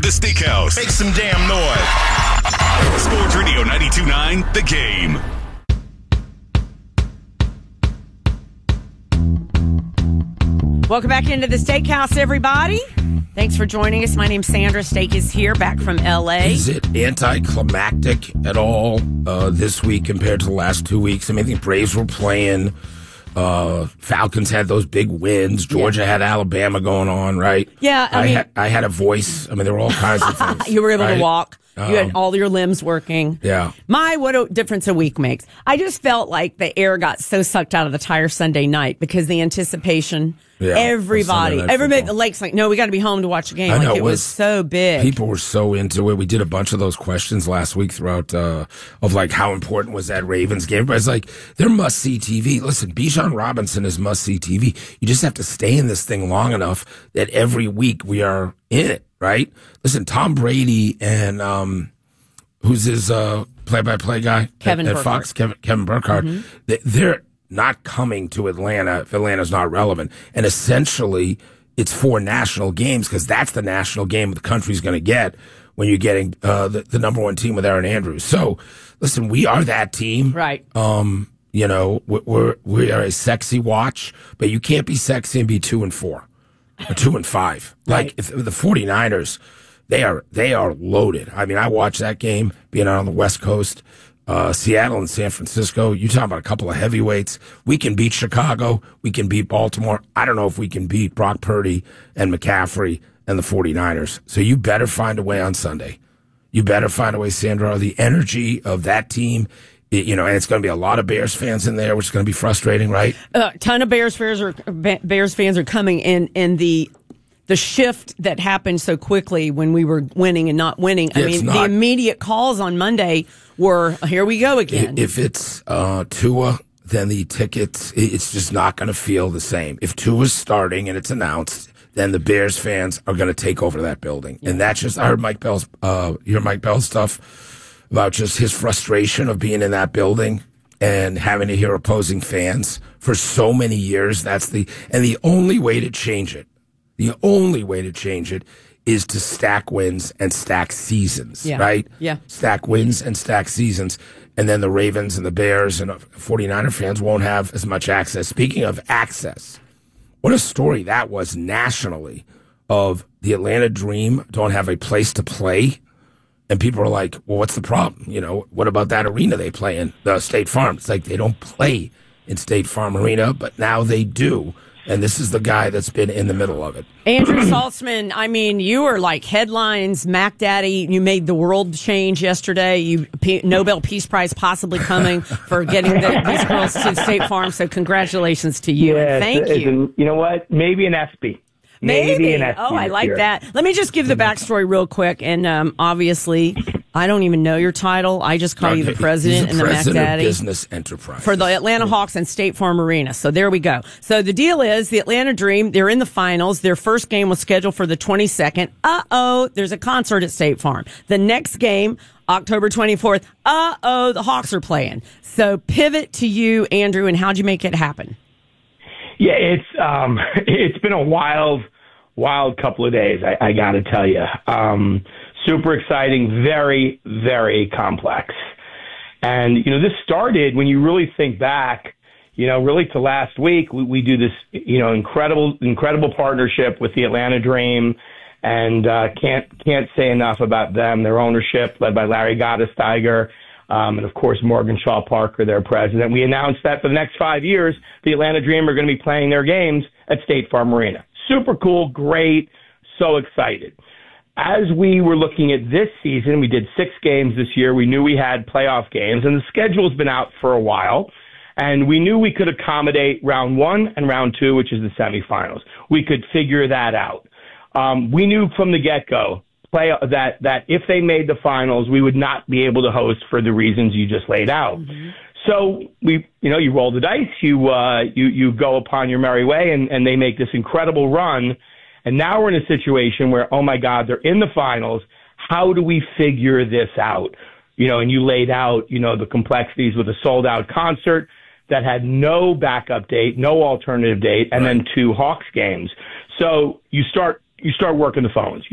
the Steakhouse. Make some damn noise. Sports Radio 92.9, The Game. Welcome back into the Steakhouse, everybody. Thanks for joining us. My name's Sandra. Steak is here, back from L.A. Is it anticlimactic at all this week compared to the last 2 weeks? I mean, I think Braves were playing. Falcons had those big wins. Georgia had Alabama going on, right? Yeah, I had a voice. I mean, there were all kinds of things. You were able to walk. You Um, had all your limbs working. Yeah. What a difference a week makes. I just felt like the air got so sucked out of the tire Sunday night because the anticipation, everybody, the Lake's like, no, we got to be home to watch the game. I know, it was so big. People were so into it. We did a bunch of those questions last week throughout, of like how important was that Ravens game. Everybody's like, they're must-see TV. Listen, Bijan Robinson is must-see TV. You just have to stay in this thing long enough that every week we are in it, right? Listen, Tom Brady and who's his play-by-play guy at Fox, Kevin Burkhardt, they're not coming to Atlanta if Atlanta's not relevant. And essentially, it's 4 national games because that's the national game the country's going to get when you're getting the number one team with Aaron Andrews. So, listen, we are that team. Right. You know, we are a sexy watch, but you can't be sexy and be 2-4 or 2-5. Right. Like if the 49ers, they are loaded. I mean, I watched that game being out on the West Coast. Seattle and San Francisco, you talk about a couple of heavyweights. We can beat Chicago. We can beat Baltimore. I don't know if we can beat Brock Purdy and McCaffrey and the 49ers. So you better find a way on Sunday. You better find a way, Sandra. The energy of that team, and it's going to be a lot of Bears fans in there, which is going to be frustrating, right? A ton of Bears fans are coming in, and the shift that happened so quickly when we were winning and not winning. The immediate calls on Monday were, here we go again. If it's Tua, then the tickets, it's just not going to feel the same. If Tua's starting and it's announced, then the Bears fans are going to take over that building. Yeah. And that's just, I heard Mike Bell's stuff about just his frustration of being in that building and having to hear opposing fans for so many years. And the only way to change it, is to stack wins and stack seasons, right? Yeah. Stack wins and stack seasons. And then the Ravens and the Bears and 49er fans won't have as much access. Speaking of access, what a story that was nationally of the Atlanta Dream don't have a place to play. And people are like, well, what's the problem? What about that arena they play in, the State Farm? It's like they don't play in State Farm Arena, but now they do. And this is the guy that's been in the middle of it. Andrew Saltzman, I mean, you were like headlines, Mac Daddy. You made the world change yesterday. Nobel Peace Prize possibly coming for getting these girls to State Farm. So congratulations to you. Yeah, and thank you. You know what? Maybe an ESPY. Maybe an ESPY. Oh, I like that. Let me just give the backstory real quick. And obviously, I don't even know your title. I just call you the president and the Mac Daddy. Business Enterprise. For the Atlanta Hawks and State Farm Arena. So there we go. So the deal is the Atlanta Dream, they're in the finals. Their first game was scheduled for the 22nd. There's a concert at State Farm. The next game, October 24th. The Hawks are playing. So pivot to you, Andrew, and how'd you make it happen? Yeah, it's been a wild couple of days, I got to tell you. Super exciting, very, very complex. And, this started when you really think back, really to last week. We do this, incredible partnership with the Atlanta Dream, and can't say enough about them, their ownership, led by Larry Gottesteiger, and of course Morgan Shaw Parker, their president. We announced that for the next 5 years, the Atlanta Dream are going to be playing their games at State Farm Arena. Super cool, great, so excited. As we were looking at this season, we did 6 games this year. We knew we had playoff games, and the schedule's been out for a while. And we knew we could accommodate round 1 and round 2, which is the semifinals. We could figure that out. We knew from the get-go that if they made the finals, we would not be able to host for the reasons you just laid out. Mm-hmm. So you roll the dice, you go upon your merry way, and they make this incredible run. And now we're in a situation where, oh my God, they're in the finals. How do we figure this out? And you laid out, the complexities with a sold out concert that had no backup date, no alternative date, and then 2 Hawks games. So you start working the phones.